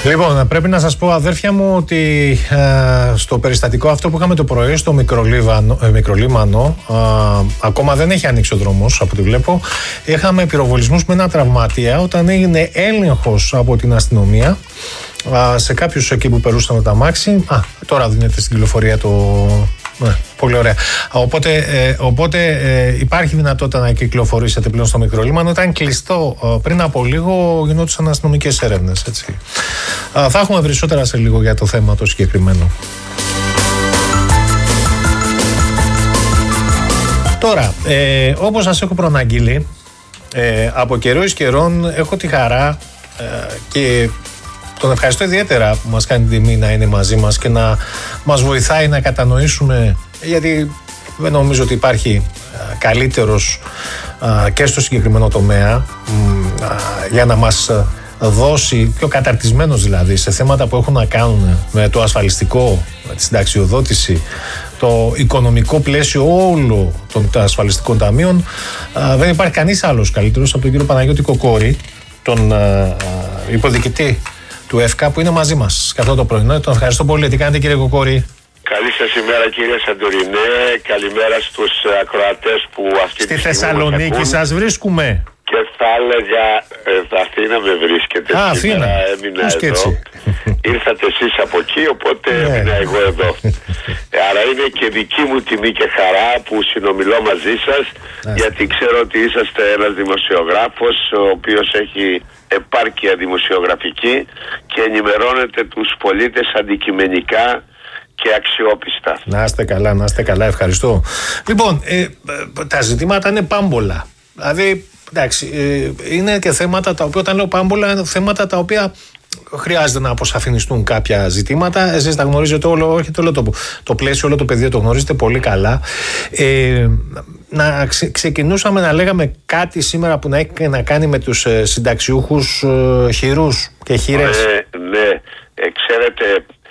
Λοιπόν, πρέπει να σας πω, αδέρφια μου, ότι στο περιστατικό αυτό που είχαμε το πρωί στο Μικρολίμανο, ακόμα δεν έχει ανοίξει ο δρόμος από ό,τι βλέπω. Είχαμε πυροβολισμούς με ένα τραυματία όταν έγινε έλεγχος από την αστυνομία σε κάποιους εκεί που περούσαν με τα αμάξι. Τώρα δίνεται στην κυκλοφορία το... πολύ ωραία. Οπότε υπάρχει δυνατότητα να κυκλοφορήσετε πλέον στο Μικρολίμανο. Ήταν κλειστό πριν από λίγο, γινόντουσαν αστυνομικές έρευνες. Θα έχουμε περισσότερα σε λίγο για το θέμα το συγκεκριμένο. Τώρα, όπως σας έχω προαναγγείλει, από καιρό εις καιρόν έχω τη χαρά και τον ευχαριστώ ιδιαίτερα που μας κάνει την τιμή να είναι μαζί μας και να μας βοηθάει να κατανοήσουμε, γιατί δεν νομίζω ότι υπάρχει καλύτερος και στο συγκεκριμένο τομέα για να μας δώσει, πιο καταρτισμένος δηλαδή, σε θέματα που έχουν να κάνουν με το ασφαλιστικό, με τη συνταξιοδότηση, το οικονομικό πλαίσιο όλο των ασφαλιστικών ταμείων. Δεν υπάρχει κανείς άλλος καλύτερος από τον κύριο Παναγιώτη Κοκόρη, τον υποδιοικητή του ΕΦΚΑ, που είναι μαζί μας και αυτό το πρωινό. Τον ευχαριστώ πολύ. Τι κάνετε, κύριε Κοκόρη? Καλή σας ημέρα, κύριε Σαντορινέ. Καλημέρα στους ακροατές που αυτή στη Θεσσαλονίκη σας βρίσκουμε. Και θα έλεγα, Αθήνα με βρίσκεται. Σήμερα έμεινα εδώ. Ήρθατε εσείς από εκεί, οπότε έμεινα εγώ εδώ. Άρα είναι και δική μου τιμή και χαρά που συνομιλώ μαζί σας, γιατί ξέρω ότι είσαστε ένας δημοσιογράφος ο οποίος έχει επάρκεια δημοσιογραφική και ενημερώνετε τους πολίτες αντικειμενικά και αξιόπιστα. Να είστε καλά, ευχαριστώ. Λοιπόν, τα ζητήματα είναι πάμπολα. Δηλαδή, εντάξει, είναι και θέματα τα οποία, όταν λέω πάμπολα, είναι θέματα τα οποία χρειάζεται να αποσαφινιστούν κάποια ζητήματα. Εσείς τα γνωρίζετε όλο, όχι το πλαίσιο, όλο το πεδίο το γνωρίζετε πολύ καλά. Να ξεκινούσαμε να λέγαμε κάτι σήμερα που να έχει να κάνει με τους συνταξιούχους χειρούς και χειρές. Ναι, ξέρετε,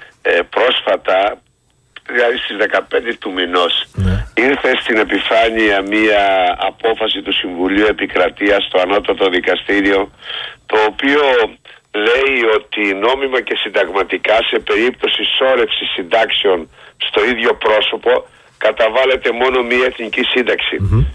πρόσφατα, δηλαδή στις 15 του μηνός, ήρθε στην επιφάνεια μία απόφαση του Συμβουλίου Επικρατείας στο Ανώτατο Δικαστήριο, το οποίο λέει ότι νόμιμα και συνταγματικά σε περίπτωση σώρευσης συντάξεων στο ίδιο πρόσωπο καταβάλλεται μόνο μία εθνική σύνταξη.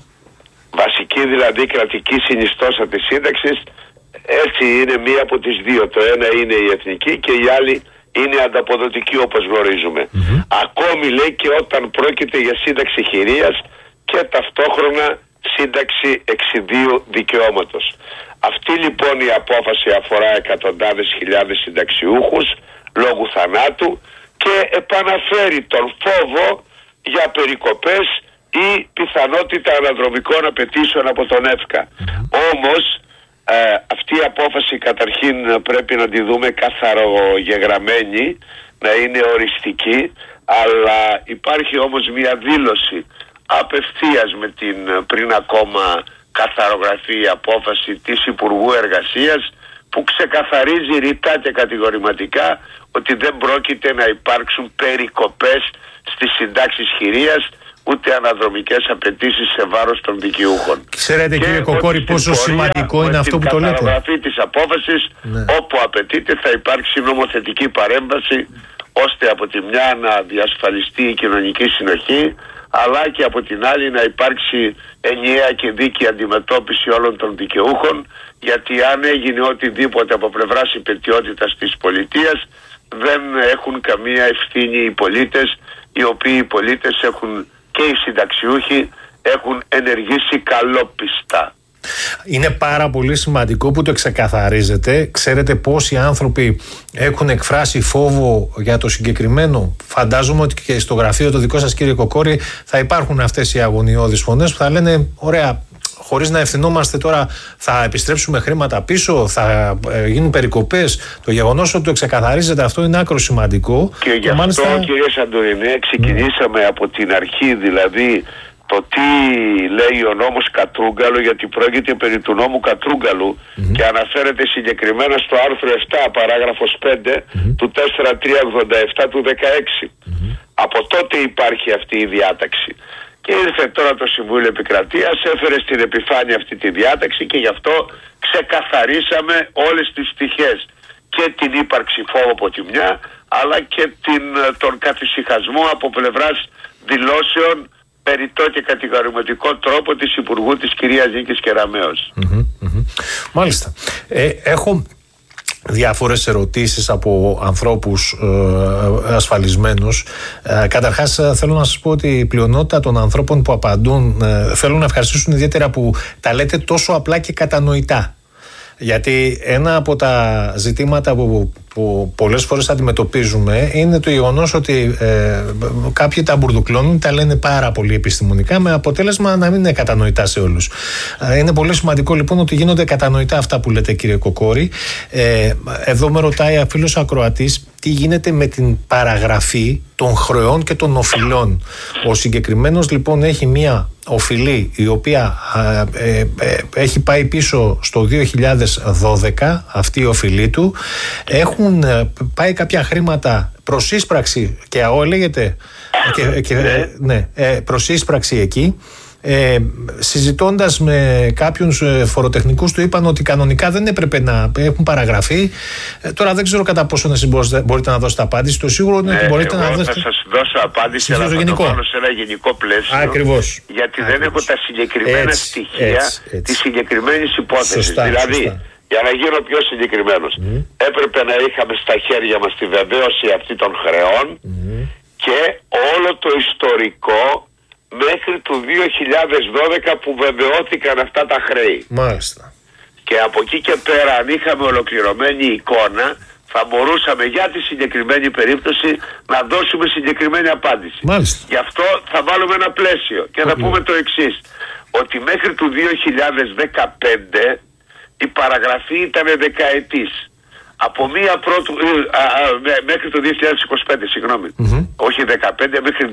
Βασική δηλαδή κρατική συνιστόσα της σύνταξης, έτσι είναι μία από τις δύο. Το ένα είναι η εθνική και η άλλη είναι ανταποδοτική, όπως γνωρίζουμε. Ακόμη λέει και όταν πρόκειται για σύνταξη χειρίας και ταυτόχρονα σύνταξη εξιδίου δικαιώματος. Αυτή λοιπόν η απόφαση αφορά εκατοντάδες χιλιάδες συνταξιούχους λόγου θανάτου και επαναφέρει τον φόβο για περικοπές ή πιθανότητα αναδρομικών απαιτήσεων από τον ΕΦΚΑ. Όμως αυτή η απόφαση καταρχήν πρέπει να τη δούμε καθαρογεγραμμένη, να είναι οριστική, αλλά υπάρχει όμως μια δήλωση απευθείας με την πριν ακόμα καθαρογραφή απόφαση της Υπουργού Εργασίας, που ξεκαθαρίζει ρητά και κατηγορηματικά ότι δεν πρόκειται να υπάρξουν περικοπές στις συντάξεις χειρίας ούτε αναδρομικές απαιτήσεις σε βάρος των δικαιούχων. Ξέρετε, κύριε Κοκόρη, πόσο σημαντικό είναι αυτό που το λέτε. Στην καταγραφή της απόφασης, όπου απαιτείται, θα υπάρξει νομοθετική παρέμβαση, ώστε από τη μια να διασφαλιστεί η κοινωνική συνοχή, αλλά και από την άλλη να υπάρξει ενιαία και δίκαιη αντιμετώπιση όλων των δικαιούχων, γιατί αν έγινε οτιδήποτε από πλευράς υπετιότητας της πολιτείας, δεν έχουν καμία ευθύνη οι πολίτες, οι οποίοι οι πολίτες έχουν, και οι συνταξιούχοι, έχουν ενεργήσει καλόπιστα. Είναι πάρα πολύ σημαντικό που το ξεκαθαρίζετε. Ξέρετε πόσοι άνθρωποι έχουν εκφράσει φόβο για το συγκεκριμένο? Φαντάζομαι ότι και στο γραφείο το δικό σας, κύριε Κοκόρη, θα υπάρχουν αυτές οι αγωνιώδεις φωνές που θα λένε, ωραία, χωρίς να ευθυνόμαστε τώρα, θα επιστρέψουμε χρήματα πίσω, θα γίνουν περικοπές. Το γεγονός ότι το ξεκαθαρίζετε αυτό είναι άκρο σημαντικό. Και γι' αυτό, μάλιστα, κύριε Σαντορινέ, ξεκινήσαμε από την αρχή, δηλαδή το τι λέει ο νόμος Κατρούγκαλου, γιατί πρόκειται περί του νόμου Κατρούγκαλου και αναφέρεται συγκεκριμένα στο άρθρο 7 παράγραφος 5 του 4387 του 16. Από τότε υπάρχει αυτή η διάταξη. Και ήρθε τώρα το Συμβούλιο Επικρατείας, έφερε στην επιφάνεια αυτή τη διάταξη και γι' αυτό ξεκαθαρίσαμε όλες τις πτυχές. και την ύπαρξη φόβου από τη μια, αλλά και τον καθησυχασμό από πλευράς δηλώσεων περιττό και κατηγορηματικό τρόπο της Υπουργού της κυρίας Νίκης Κεραμέως. Μάλιστα. Έχω διάφορες ερωτήσεις από ανθρώπους ασφαλισμένους. Καταρχάς θέλω να σας πω ότι η πλειονότητα των ανθρώπων που απαντούν θέλουν να ευχαριστήσουν ιδιαίτερα που τα λέτε τόσο απλά και κατανοητά. Γιατί ένα από τα ζητήματα που πολλές φορές αντιμετωπίζουμε είναι το γεγονός ότι κάποιοι τα μπουρδουκλώνουν, τα λένε πάρα πολύ επιστημονικά, με αποτέλεσμα να μην είναι κατανοητά σε όλους. Είναι πολύ σημαντικό λοιπόν ότι γίνονται κατανοητά αυτά που λέτε, κύριε Κοκόρη. Εδώ με ρωτάει φίλος ακροατής τι γίνεται με την παραγραφή των χρεών και των οφειλών. Ο συγκεκριμένος λοιπόν έχει μία οφειλή η οποία έχει πάει πίσω στο 2012, αυτή η οφειλή του. Έχουν πάει κάποια χρήματα προς ίσπραξη και ΑΟ λέγεται, προς ίσπραξη εκεί. Συζητώντας με κάποιους φοροτεχνικούς του είπαν ότι κανονικά δεν έπρεπε να έχουν παραγραφεί. Τώρα δεν ξέρω κατά πόσο μπορείτε να δώσετε απάντηση. Το σίγουρο είναι ότι μπορείτε να δώσετε. Θα σας δώσω απάντηση, αλλά θα το βάλω σε ένα γενικό πλαίσιο. Ακριβώς. Γιατί δεν έχω τα συγκεκριμένα στοιχεία της συγκεκριμένης υπόθεσης. Δηλαδή, για να γίνω πιο συγκεκριμένος, έπρεπε να είχαμε στα χέρια μας τη βεβαίωση αυτή των χρεών και όλο το ιστορικό μέχρι του 2012 που βεβαιώθηκαν αυτά τα χρέη. Μάλιστα. Και από εκεί και πέρα, αν είχαμε ολοκληρωμένη εικόνα, θα μπορούσαμε για τη συγκεκριμένη περίπτωση να δώσουμε συγκεκριμένη απάντηση. Μάλιστα. Γι' αυτό θα βάλουμε ένα πλαίσιο και θα πούμε το εξής, ότι μέχρι του 2015 η παραγραφή ήταν δεκαετής. Από μία πρώτου, μέχρι το 2025, συγγνώμη, όχι 15, μέχρι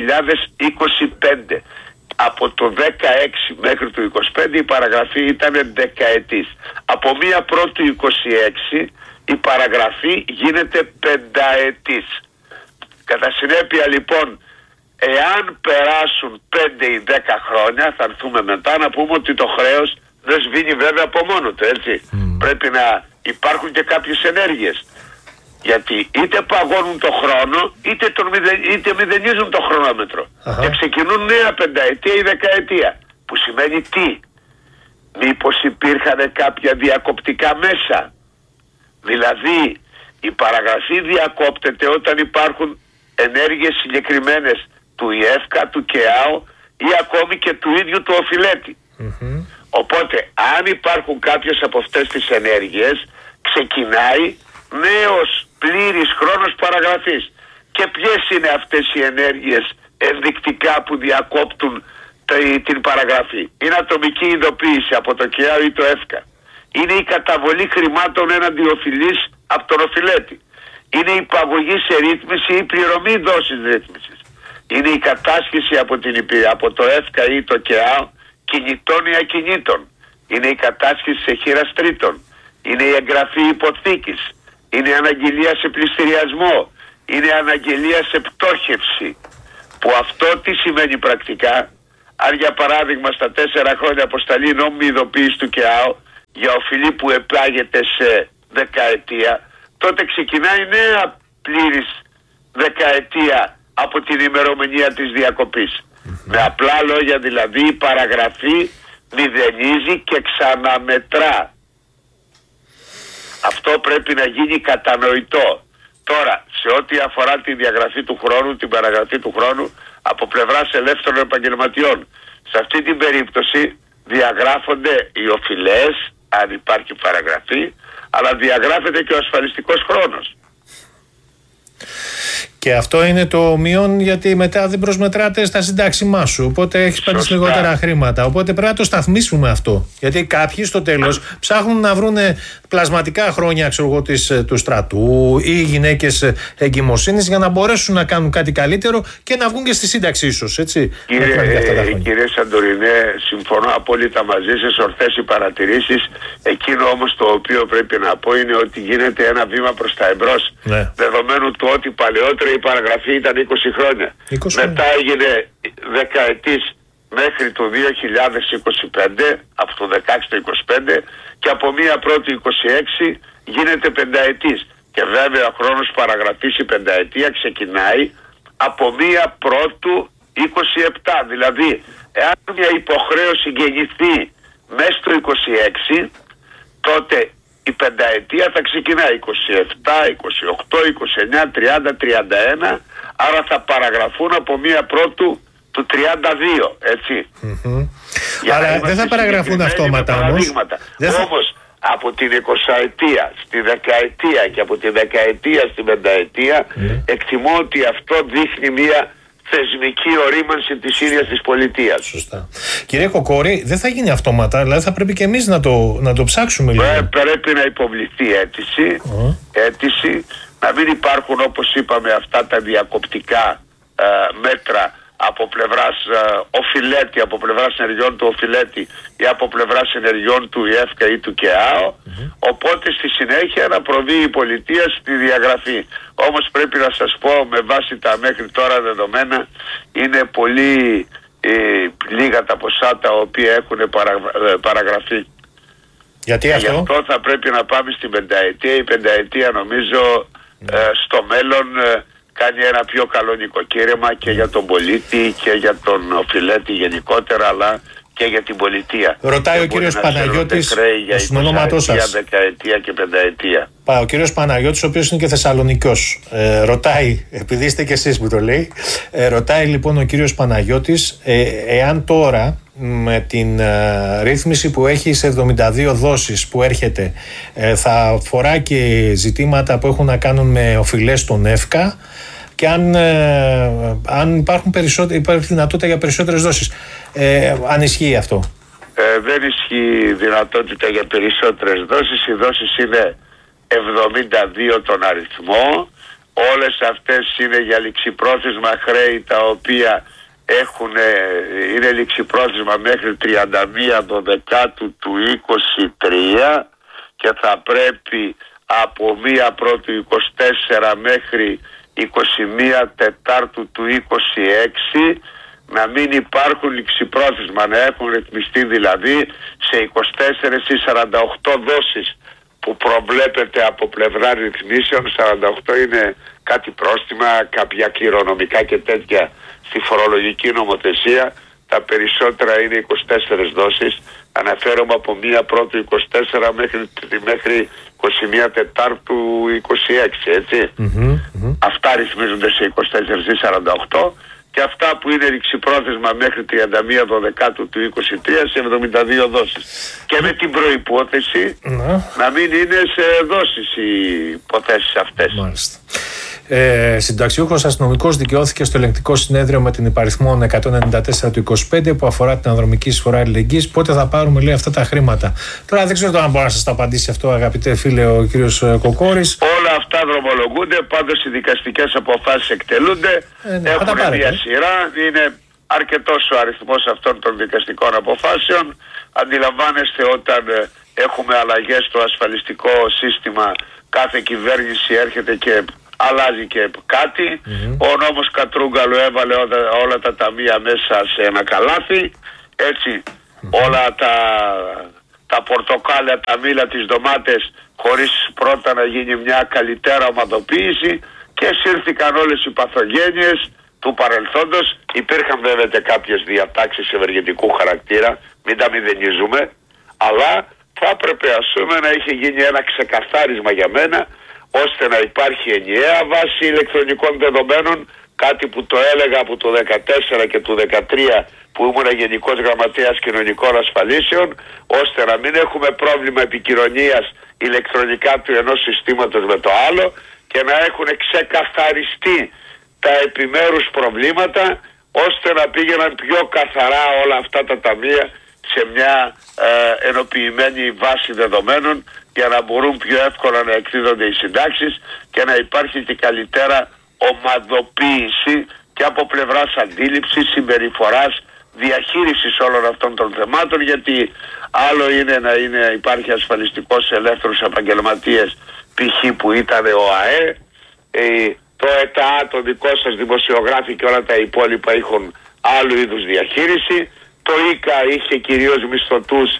2025. Από το 16 μέχρι το 25 η παραγραφή ήταν δεκαετής. Από μία πρώτου 26 η παραγραφή γίνεται πενταετής. Κατά συνέπεια λοιπόν, εάν περάσουν 5 ή 10 χρόνια, θα έρθουμε μετά να πούμε ότι το χρέος δεν σβήνει βέβαια από μόνο του, έτσι. Πρέπει να υπάρχουν και κάποιες ενέργειες. Γιατί είτε παγώνουν το χρόνο, είτε μηδενίζουν το χρονόμετρο. Και ξεκινούν νέα πενταετία ή δεκαετία. Που σημαίνει τι? Μήπως υπήρχαν κάποια διακοπτικά μέσα? Δηλαδή η παραγραφή διακόπτεται όταν υπάρχουν ενέργειες συγκεκριμένες του ΙΕΦΚΑ, του ΚΕΑΟ ή ακόμη και του ίδιου του οφειλέτη. Οπότε αν υπάρχουν κάποιες από αυτές τις ενέργειες, ξεκινάει νέος πλήρης χρόνος παραγραφής. Και ποιες είναι αυτές οι ενέργειες ενδεικτικά που διακόπτουν την παραγραφή? Είναι ατομική ειδοποίηση από το ΚΕΑΟ ή το ΕΦΚΑ. Είναι η καταβολή χρημάτων έναντι οφειλής από τον οφειλέτη. Είναι η υπαγωγή σε ρύθμιση ή πληρωμή δόσης ρύθμισης. Είναι η κατάσχεση από το ΕΦΚΑ ή το ΚΕΑΟ κινητών ή ακινήτων. Είναι η κατάσχεση σε χείρας τρίτων. Είναι η εγγραφή υποθήκης. Είναι η αναγγελία σε πληστηριασμό. Είναι η αναγγελία σε πτώχευση. Που αυτό τι σημαίνει πρακτικά? Αν για παράδειγμα στα 4 χρόνια αποσταλεί νόμιμη ειδοποίηση του ΚΕΑΟ για οφειλή που επάγεται σε δεκαετία, τότε ξεκινάει νέα πλήρης δεκαετία από την ημερομηνία της διακοπής. Με απλά λόγια δηλαδή, η παραγραφή μηδενίζει και ξαναμετρά. Αυτό πρέπει να γίνει κατανοητό. Τώρα, σε ό,τι αφορά τη διαγραφή του χρόνου, την παραγραφή του χρόνου από πλευράς ελεύθερων επαγγελματιών, σε αυτή την περίπτωση διαγράφονται οι οφειλές, αν υπάρχει παραγραφή, αλλά διαγράφεται και ο ασφαλιστικός χρόνος. Και αυτό είναι το μείον, γιατί μετά δεν προσμετράτε στα συντάξιμά σου. Οπότε έχεις πάρει λιγότερα χρήματα. Οπότε πρέπει να το σταθμίσουμε αυτό. Γιατί κάποιοι στο τέλος ψάχνουν να βρουν πλασματικά χρόνια του στρατού ή γυναίκες εγκυμοσύνης για να μπορέσουν να κάνουν κάτι καλύτερο και να βγουν και στη σύνταξη, ίσως. Έτσι. Κύριε Σαντορινέ, συμφωνώ απόλυτα μαζί σας, ορθές οι παρατηρήσεις. Εκείνο όμως το οποίο πρέπει να πω είναι ότι γίνεται ένα βήμα προς τα εμπρός. Ναι. Δεδομένου του ότι παλαιότερα η παραγραφή ήταν 20 χρόνια. Μετά έγινε δεκαετής μέχρι το 2025, από το 16 το 25, και από μία πρώτη 26 γίνεται πενταετής. Και βέβαια ο χρόνος παραγραφής η πενταετία ξεκινάει από 1 Πρώτου 27. Δηλαδή, εάν μια υποχρέωση γεννηθεί μέσα στο 26, τότε η πενταετία θα ξεκινάει 27, 28, 29, 30, 31, άρα θα παραγραφούν από 1 Πρώτου του 32, έτσι. Αλλά δεν θα παραγραφούν αυτόματα όμως. Όμως από την 20ετία στη δεκαετία και από τη δεκαετία στην πενταετία εκτιμώ ότι αυτό δείχνει μια θεσμική ορίμανση της ίδιας της πολιτείας. Σωστά. Κύριε Κοκόρη, δεν θα γίνει αυτόματα, δηλαδή θα πρέπει και εμείς να το ψάξουμε λίγο. Πρέπει να υποβληθεί αίτηση, να μην υπάρχουν, όπως είπαμε, αυτά τα διακοπτικά μέτρα από πλευράς οφειλέτη, από πλευράς ενεργειών του οφειλέτη ή από πλευράς ενεργειών του ΙΕΦΚΑ ή του ΚΕΑΟ, οπότε στη συνέχεια να προβεί η πολιτεία στη διαγραφή. Όμως πρέπει να σας πω, με βάση τα μέχρι τώρα δεδομένα, είναι πολύ λίγα τα ποσά τα οποία έχουν παραγραφεί. Γιατί αυτό? Γι' αυτό θα πρέπει να πάμε στην πενταετία. Η πενταετία νομίζω στο μέλλον κάνει ένα πιο καλό νοικοκύρεμα και για τον πολίτη και για τον οφειλέτη γενικότερα, αλλά και για την πολιτεία. Ρωτάει ο κύριος Παναγιώτης, στον ονόματό σας. Δεκαετία και πενταετία. Ο κύριος Παναγιώτης, ο οποίος είναι και Θεσσαλονικός, ρωτάει, επειδή είστε και εσείς που το λέει, ρωτάει λοιπόν ο κύριος Παναγιώτης, εάν τώρα με την ρύθμιση που έχει σε 72 δόσεις που έρχεται θα αφορά και ζητήματα που έχουν να κάνουν με οφειλές στον ΕΦΚΑ και αν υπάρχει δυνατότητα για περισσότερες δόσεις. Αν ισχύει αυτό? Δεν ισχύει δυνατότητα για περισσότερες δόσεις. Οι δόσεις είναι 72 τον αριθμό. Όλες αυτές είναι για ληξιπρόθεσμα χρέη τα οποία είναι ληξιπρόθεσμα μέχρι 31 Δεκάτου του 23 και θα πρέπει από 1 Πρώτου 24 μέχρι 21 Τετάρτου του 26 να μην υπάρχουν ληξιπρόθεσμα, να έχουν ρυθμιστεί δηλαδή σε 24 ή 48 δόσεις που προβλέπεται από πλευρά ρυθμίσεων. 48 είναι κάτι πρόστιμα, κάποια κληρονομικά και τέτοια στη φορολογική νομοθεσία. Τα περισσότερα είναι 24 δόσεις. Αναφέρομαι από 1 Πρώτου 24 μέχρι 21 Τετάρτου 26, έτσι. Αυτά ρυθμίζονται σε 24 ή 48 και αυτά που είναι ρηξιπρόθεσμα μέχρι 31 Δεκάτου του 23 σε 72 δόσεις. Και με την προϋπόθεση να μην είναι σε δόσεις οι υποθέσεις αυτές. Μάλιστα. Συνταξιούχος αστυνομικός δικαιώθηκε στο ελεγκτικό συνέδριο με την υπαριθμόν 194 του 25 που αφορά την ανδρομική εισφορά αλληλεγγύης. Πότε θα πάρουμε, λέει, αυτά τα χρήματα? Τώρα δεν ξέρω αν μπορεί να σας τα απαντήσει αυτό, αγαπητέ φίλε, ο κύριος Κοκόρης. Όλα αυτά δρομολογούνται, πάντως οι δικαστικές αποφάσεις εκτελούνται. Έχουν μια σειρά, είναι αρκετός ο αριθμός αυτών των δικαστικών αποφάσεων. Αντιλαμβάνεστε, όταν έχουμε αλλαγές στο ασφαλιστικό σύστημα, κάθε κυβέρνηση έρχεται και αλλάζει και κάτι. Ο νόμος Κατρούγκαλου έβαλε όλα τα ταμεία μέσα σε ένα καλάθι, έτσι. Όλα τα πορτοκάλια, τα μήλα, τις ντομάτες, χωρίς πρώτα να γίνει μια καλύτερα ομαδοποίηση, και σύρθηκαν όλες οι παθογένειες του παρελθόντος. Υπήρχαν βέβαια και κάποιες διατάξεις ευεργετικού χαρακτήρα, μην τα μηδενίζουμε, αλλά θα έπρεπε, ας πούμε, να είχε γίνει ένα ξεκαθάρισμα για μένα, ώστε να υπάρχει ενιαία βάση ηλεκτρονικών δεδομένων, κάτι που το έλεγα από το 2014 και το 2013 που ήμουν Γενικός Γραμματέας Κοινωνικών Ασφαλίσεων, ώστε να μην έχουμε πρόβλημα επικοινωνίας ηλεκτρονικά του ενός συστήματος με το άλλο και να έχουν ξεκαθαριστεί τα επιμέρους προβλήματα, ώστε να πήγαιναν πιο καθαρά όλα αυτά τα ταμεία σε μια ενοποιημένη βάση δεδομένων, για να μπορούν πιο εύκολα να εκδίδονται οι συντάξεις και να υπάρχει και καλύτερα ομαδοποίηση και από πλευράς αντίληψης, συμπεριφοράς, διαχείρισης όλων αυτών των θεμάτων, γιατί άλλο είναι να υπάρχει ασφαλιστικός ελεύθερους επαγγελματίες, π.χ. που ήταν ο ΑΕ, το ΕΤΑ, το δικό σας δημοσιογράφοι και όλα τα υπόλοιπα είχαν άλλου είδους διαχείριση, το ΙΚΑ είχε κυρίως μισθωτούς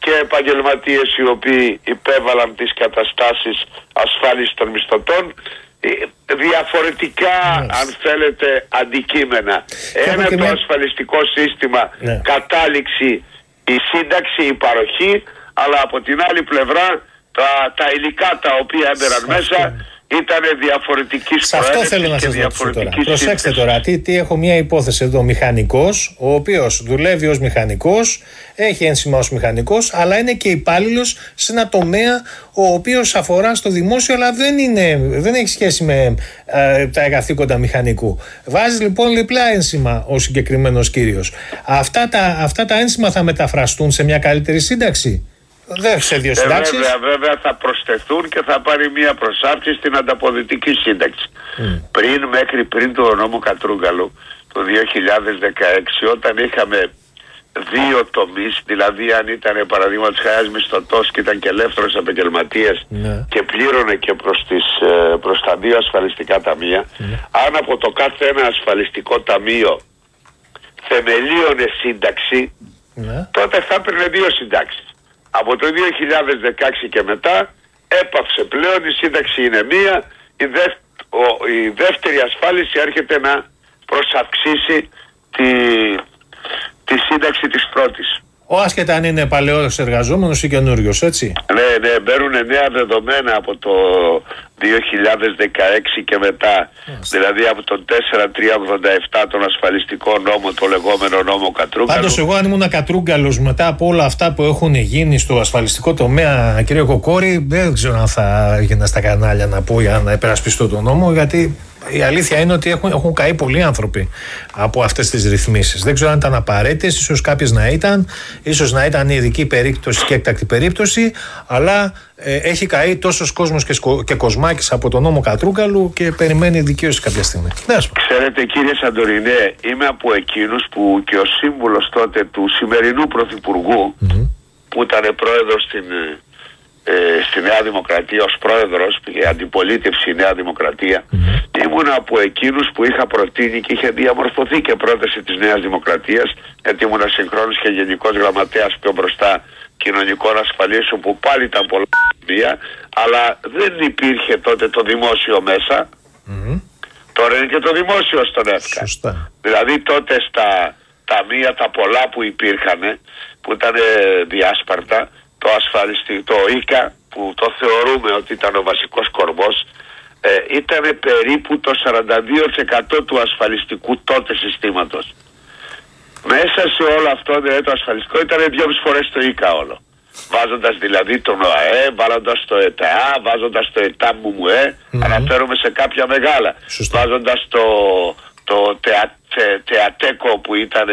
και επαγγελματίες οι οποίοι υπέβαλαν τις καταστάσεις ασφάλισης των μισθωτών, διαφορετικά αν θέλετε αντικείμενα. Ένα το ασφαλιστικό σύστημα, κατάληξη, η σύνταξη, η παροχή, αλλά από την άλλη πλευρά τα υλικά τα οποία έμπαιναν μέσα ήταν διαφορετικής προέλευσης. Σε αυτό θέλω να σας ρωτήσω τώρα. Προσέξτε τώρα, τι έχω μια υπόθεση εδώ, μηχανικός, ο οποίος δουλεύει ως μηχανικός, έχει ένσημα ως μηχανικός, αλλά είναι και υπάλληλος σε ένα τομέα ο οποίος αφορά στο δημόσιο, αλλά δεν έχει σχέση με τα καθήκοντα μηχανικού. Βάζει λοιπόν διπλά ένσημα ο συγκεκριμένος κύριος. Αυτά τα ένσημα θα μεταφραστούν σε μια καλύτερη σύνταξη? Δεν σε δύο συντάξεις. Βέβαια θα προσθεθούν και θα πάρει μια προσάρτηση στην ανταποδυτική σύνταξη. Μέχρι πριν το νόμο Κατρούγκαλου το 2016, όταν είχαμε δύο τομείς, δηλαδή αν ήταν παραδείγματος χάρη μισθωτός και ήταν και ελεύθερος επαγγελματίας και πλήρωνε και προς τα δύο ασφαλιστικά ταμεία, αν από το κάθε ένα ασφαλιστικό ταμείο θεμελίωνε σύνταξη, τότε θα έπαιρνε δύο συντάξεις. Από το 2016 και μετά έπαυσε πλέον, η σύνταξη είναι μία, η δεύτερη ασφάλιση έρχεται να προσαυξήσει τη σύνταξη της πρώτης. Άσχετα αν είναι παλαιός εργαζόμενος ή καινούριος, έτσι. Ναι, μπαίνουν νέα δεδομένα από το 2016 και μετά. Δηλαδή από το 4387 τον ασφαλιστικό νόμο, το λεγόμενο νόμο Κατρούγκαλου. Πάντως εγώ αν ήμουν Κατρούγκαλος μετά από όλα αυτά που έχουν γίνει στο ασφαλιστικό τομέα, κύριε Κοκόρη, δεν ξέρω αν θα έγινα στα κανάλια να πω για να υπερασπιστώ τον νόμο, γιατί η αλήθεια είναι ότι έχουν καεί πολλοί άνθρωποι από αυτές τις ρυθμίσεις. Δεν ξέρω αν ήταν απαραίτητες, ίσως κάποιες να ήταν, ίσως να ήταν ειδική περίπτωση και έκτακτη περίπτωση, αλλά έχει καεί τόσος κόσμος και κοσμάκης από τον νόμο Κατρούγκαλου και περιμένει δικαίωση κάποια στιγμή. Ξέρετε κύριε Σαντορινέ, είμαι από εκείνους που και ο σύμβουλος τότε του σημερινού Πρωθυπουργού, που ήταν πρόεδρος στη Νέα Δημοκρατία ως πρόεδρος, η αντιπολίτευση η Νέα Δημοκρατία, ήμουν από εκείνους που είχα προτείνει και είχε διαμορφωθεί και πρόταση της Νέας Δημοκρατίας, γιατί ήμουν συγχρόνως και γενικός γραμματέας πιο μπροστά κοινωνικών ασφαλίσεων, που πάλι ήταν πολλά βία, αλλά δεν υπήρχε τότε το δημόσιο μέσα. Τώρα είναι και το δημόσιο στον ΕΦΚΑ. Δηλαδή τότε στα ταμεία τα πολλά που υπήρχαν, που ήταν διάσπαρτα, το ΙΚΑ, που το θεωρούμε ότι ήταν ο βασικός κορμός, ήταν περίπου το 42% του ασφαλιστικού τότε συστήματος. Μέσα σε όλο αυτό δηλαδή, το ασφαλιστικό ήταν 2,5 φορές το ΙΚΑ όλο. Βάζοντας δηλαδή τον ΟΑΕ, βάζοντας το ΕΤΑ, βάζοντας το ΕΤΑΜΟΥΕ, αναφέρομαι σε κάποια μεγάλα. Βάζοντας το ΤΕΑΤΕΚΟ που ήταν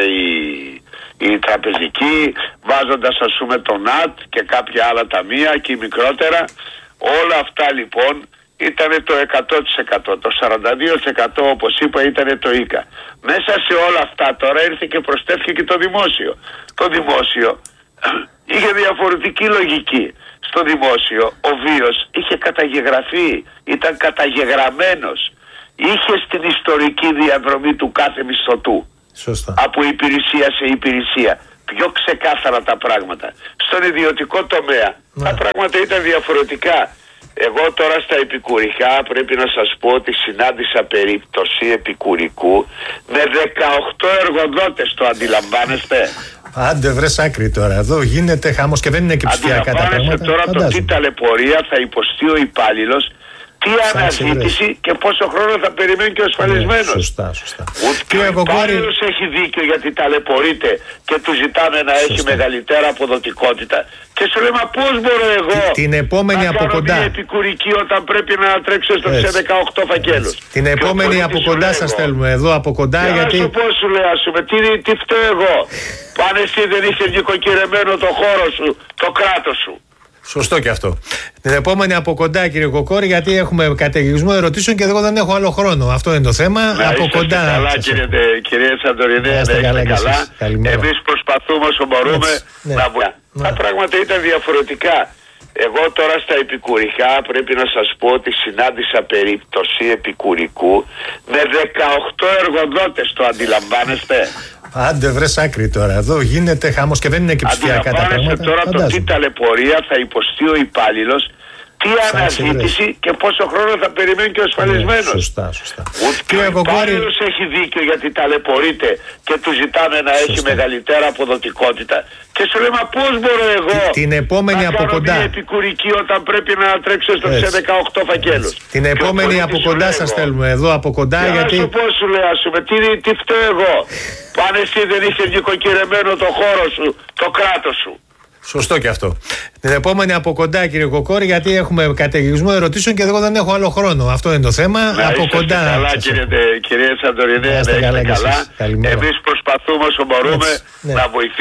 η τραπεζική, βάζοντας ας πούμε το ΝΑΤ και κάποια άλλα ταμεία και μικρότερα. Όλα αυτά λοιπόν ήταν το 100%, το 42% όπως είπα ήταν το ΙΚΑ. Μέσα σε όλα αυτά τώρα ήρθε και προσθέθηκε και το δημόσιο. Το δημόσιο είχε διαφορετική λογική. Στο δημόσιο ο βίος είχε καταγεγραφεί, ήταν καταγεγραμμένος. Είχε στην ιστορική διαδρομή του κάθε μισθωτού. Σωστά. Από υπηρεσία σε υπηρεσία. Πιο ξεκάθαρα τα πράγματα. Στον ιδιωτικό τομέα τα πράγματα ήταν διαφορετικά. Εγώ τώρα στα επικουρικά πρέπει να σας πω ότι συνάντησα περίπτωση επικουρικού με 18 εργοδότες, το αντιλαμβάνεστε? Άντε βρες άκρη τώρα, εδώ γίνεται χαμός και δεν είναι και ψηφιακά τα πράγματα. Τώρα το τι ταλαιπωρία θα υποστεί ο υπάλληλος, τι αναζήτηση και πόσο χρόνο θα περιμένει και ο ασφαλισμένος. Σωστά. Και ο υπάλληλος έχει δίκιο γιατί ταλαιπωρείται και του ζητάμε να έχει μεγαλύτερα αποδοτικότητα. Και σου λέμε πώς μπορώ εγώ την επόμενη να από κάνω κοντά μια επικουρική όταν πρέπει να τρέξω σε 18 φακέλους. Την επόμενη από κοντά σας θέλουμε εδώ από κοντά, γιατί... Να σου πω, σου λέω, ας πούμε, τι φταίω εγώ. Πάνε εσύ δεν είσαι νοικοκυρεμένο το χώρο σου, το κράτος σου. Σωστό και αυτό. Την επόμενη από κοντά, κύριε Κοκόρη, γιατί έχουμε καταιγισμό ερωτήσεων και εγώ δεν έχω άλλο χρόνο. Αυτό είναι το θέμα. Από κοντά. Καλά, κύριε Σαντορινέ, να είστε καλά. Εμείς προσπαθούμε όσο μπορούμε να βοηθήσουμε. Τα πράγματα ήταν διαφορετικά. Εγώ τώρα στα επικουρικά πρέπει να σας πω ότι συνάντησα περίπτωση επικουρικού με 18 εργοδότες, το αντιλαμβάνεστε? Άντε βρες άκρη τώρα. Εδώ γίνεται χαμός και δεν είναι και ψηφιακά τα πράγματα. Τώρα το τι ταλαιπωρία θα υποστεί ο υπάλληλος, τι αναζήτηση και πόσο χρόνο θα περιμένει και ο ασφαλισμένος. Σωστά. Και ο υπάλληλος έχει δίκιο γιατί ταλαιπωρείται και του ζητάμε να έχει μεγαλύτερα αποδοτικότητα. Και σου λέμε πώς μπορώ εγώ την επόμενη να από κάνω κοντά μια επικουρική όταν πρέπει να τρέξω σε 18 φακέλους. Την επόμενη από κοντά σας θέλουμε εδώ από κοντά γιατί... Να σου πω σου λέει, ας πούμε, τι φταίω εγώ. Πάνε εσύ δεν είχε νοικοκυρεμένο το χώρο σου, το κράτος σου. Σωστό και αυτό. Την επόμενη από κοντά, κύριε Κοκόρη, γιατί έχουμε καταιγισμό ερωτήσεων και εγώ δεν έχω άλλο χρόνο. Αυτό είναι το θέμα. Από κοντά. Καλά, κύριε Σαντορινέ, να είστε καλά. Εμείς προσπαθούμε όσο μπορούμε να βοηθήσουμε.